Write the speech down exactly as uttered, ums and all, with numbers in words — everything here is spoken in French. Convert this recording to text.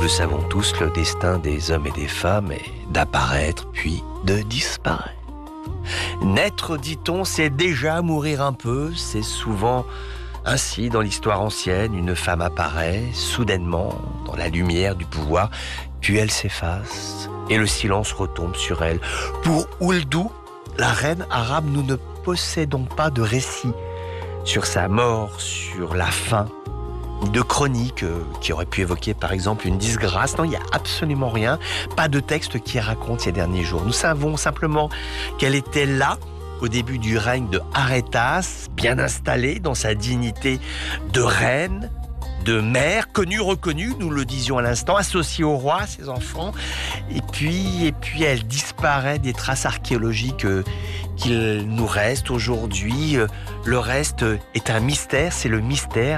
le savons tous, le destin des hommes et des femmes est d'apparaître puis de disparaître. Naître, dit-on, c'est déjà mourir un peu. C'est souvent ainsi dans l'histoire ancienne. Une femme apparaît soudainement dans la lumière du pouvoir, puis elle s'efface et le silence retombe sur elle. Pour Ouldou, la reine arabe, nous ne possédons pas de récit sur sa mort, sur la fin, de chroniques euh, qui auraient pu évoquer par exemple une disgrâce. Non, il n'y a absolument rien, pas de texte qui raconte ces derniers jours. Nous savons simplement qu'elle était là au début du règne de Arétas, bien installée dans sa dignité de reine, de mère, connue, reconnue, nous le disions à l'instant, associée au roi, à ses enfants. Et puis, et puis elle disparaît des traces archéologiques euh, qu'il nous reste aujourd'hui. Le reste est un mystère, c'est le mystère